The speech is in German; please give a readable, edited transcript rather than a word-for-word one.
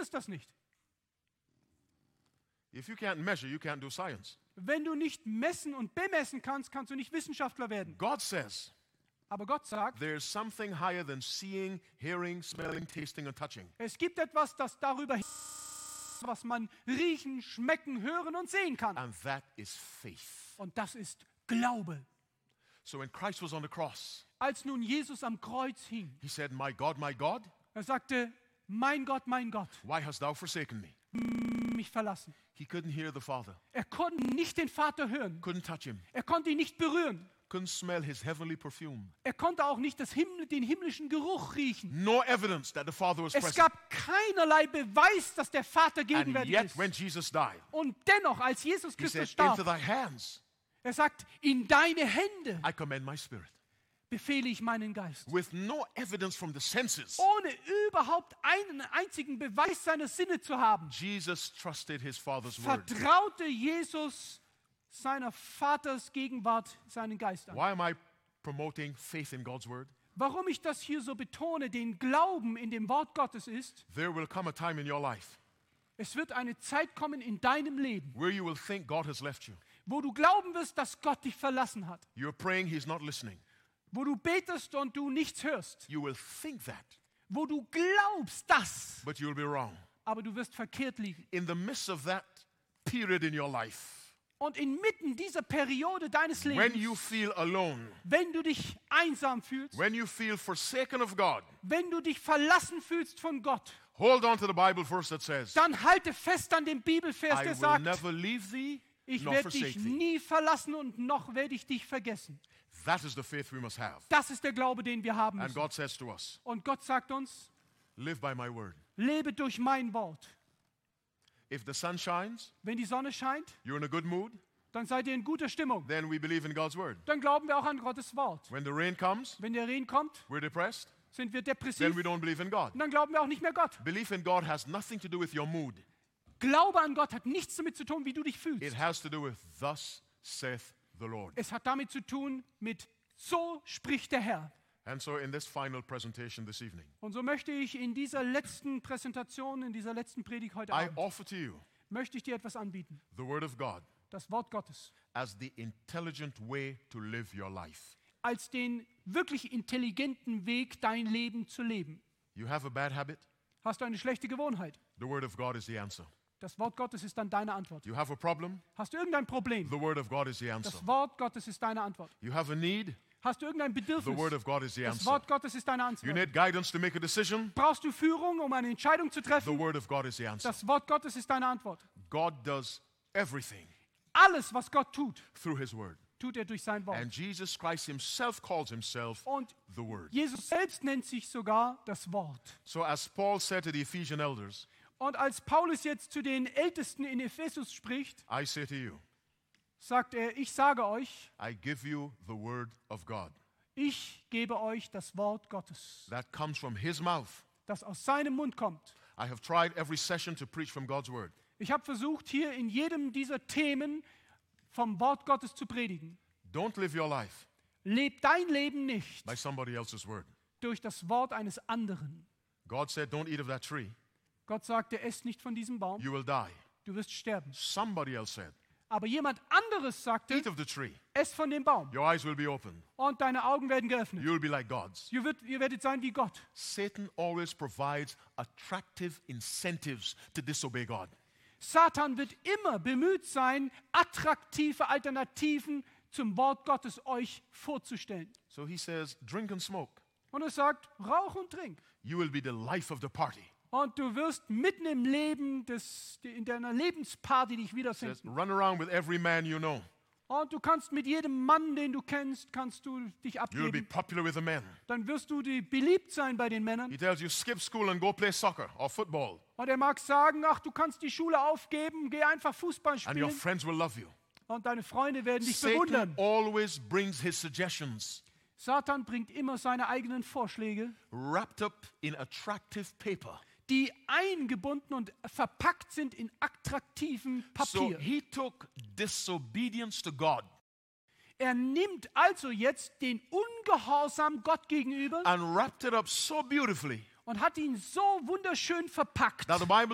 es das nicht. If you can't measure, you can't do science. Wenn du nicht messen und bemessen kannst, kannst du nicht Wissenschaftler werden. God says Aber Gott sagt, there's something higher than seeing, hearing, smelling, tasting and touching. es gibt etwas, das darüber was man riechen, schmecken, hören und sehen kann. And that is faith. Und das ist Glaube. So when Christ was on the cross, Als nun Jesus am Kreuz hing, he said, my God, er sagte, mein Gott, why hast thou forsaken me? mich verlassen. He couldn't hear the Father, Er konnte nicht den Vater hören. couldn't touch him, Er konnte ihn nicht berühren. couldn't smell his heavenly perfume. Er konnte auch nicht den himmlischen Geruch riechen. No evidence that the Father was Es present. gab keinerlei Beweis, dass der Vater And gegenwärtig yet ist. when Jesus died, Und dennoch, als Jesus he said, Christus into starb, thy hands er sagt, in deine Hände I commend my spirit. befehle ich meinen Geist. With no evidence from the senses, Ohne überhaupt einen einzigen Beweis seiner Sinne zu haben, Jesus trusted his Father's word. vertraute Jesus seiner Vaters Gegenwart seinen Geist an. Why am I promoting faith in God's word? Warum ich das hier so betone, den Glauben in dem Wort Gottes ist, There will come a time in your life es wird eine Zeit kommen in deinem Leben, where you will think God has left you. wo du glauben wirst, dass Gott dich verlassen hat. You're praying, he's not listening. Wo du betest und du nichts hörst. You will think that, Wo du glaubst das, but you'll be wrong. aber du wirst verkehrt liegen. In the midst of that period in your life, Und inmitten dieser Periode deines when Lebens, you feel alone, wenn du dich einsam fühlst, when you feel forsaken of God, wenn du dich verlassen fühlst von Gott, hold on to the Bible verse that says, dann halte fest an dem Bibelvers, I der will sagt, never leave thee ich nor werde forsake dich thee. nie verlassen und noch werde ich dich vergessen. That is the faith we must have. Das ist der Glaube, den wir haben And müssen. God says to us, Und Gott sagt uns, live by my word. lebe durch mein Wort. If the sun shines, Wenn die Sonne scheint, you're in a good mood, dann seid ihr in guter Stimmung. then we believe in God's word. Dann glauben wir auch an Gottes Wort. When the rain comes, Wenn der Regen kommt, we're depressed, sind wir then depressiv we don't believe in God. und dann glauben wir auch nicht mehr Gott. Belief in God has nothing to do with your mood. Glaube an Gott hat nichts damit zu tun, wie du dich It fühlst. has to do with thus saith the Lord. Es hat damit zu tun mit so spricht der Herr. And so in this final presentation this evening, Und so möchte ich in dieser letzten Präsentation, in dieser letzten Predigt heute I Abend, offer to you möchte ich dir etwas anbieten. the word of God Das Wort Gottes. as the intelligent way to live your life. Als den wirklich intelligenten Weg, dein Leben zu leben. You have a bad habit, Hast du eine schlechte Gewohnheit? the word of God is the answer. Das Wort Gottes ist dann deine Antwort. You have a problem, Hast du irgendein Problem? the word of God is the answer. Das Wort Gottes ist deine Antwort. You have a need, Hast du irgendein the Bedürfnis? word of God is the Das answer. Wort Gottes ist deine You Antwort. need guidance to make a decision, Brauchst du Führung, um eine Entscheidung zu the treffen? word of God is the answer. Das Wort Gottes ist deine Antwort. God does everything Alles, was Gott tut, through his word. tut er durch sein Wort. And Jesus Christ himself calls himself Und the word. Jesus selbst nennt sich sogar das Wort. So as Paul said to the Ephesian elders, Und als Paulus jetzt zu den Ältesten in Ephesus spricht, I say to you, sagt er, ich sage euch, I give you the word of God. ich gebe euch das Wort Gottes, That comes from his mouth. das aus seinem Mund kommt. I have tried every session to preach from God's word. Ich habe versucht, hier in jedem dieser Themen vom Wort Gottes zu predigen. Don't live your life Leb dein Leben nicht by somebody else's word. durch das Wort eines anderen. God said, don't eat of that tree. Gott sagte, ess nicht von diesem Baum, You will die. du wirst sterben. Somebody else said, Aber jemand anderes sagte, eat of the tree. ess von dem Baum Your eyes will be open. und deine Augen werden geöffnet. You will be like gods. Ihr werdet sein wie Gott. Satan always provides attractive incentives to disobey God. Satan wird immer bemüht sein, attraktive Alternativen zum Wort Gottes euch vorzustellen. So he says, drink and smoke. Und er sagt, rauch und trink. You will be the life of the party. Und du wirst mitten im Leben, in deiner Lebensparty dich Says, wiederfinden. run around with every man you know. Und du kannst mit jedem Mann, den du kennst, kannst du dich You'll be abgeben. popular with the men. Dann wirst du beliebt sein bei den Männern. He tells you, skip school and go play soccer or football. Und er mag sagen, ach, du kannst die Schule aufgeben, geh einfach Fußball And your spielen. friends will love you. Und deine Freunde werden dich Satan bewundern. always brings his suggestions Satan bringt immer seine eigenen Vorschläge, wrapped up in attractive paper. die eingebunden und verpackt sind in attraktiven So Papier. he took disobedience to God Er nimmt also jetzt den Ungehorsam Gott gegenüber and wrapped it up so beautifully und hat ihn so wunderschön verpackt, that the Bible